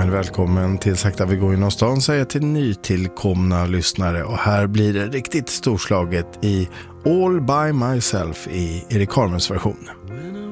Men välkommen till Sakta vi går inom stan, säger till nytillkomna lyssnare. Och här blir det riktigt storslaget i All by myself i Erik Harmons version.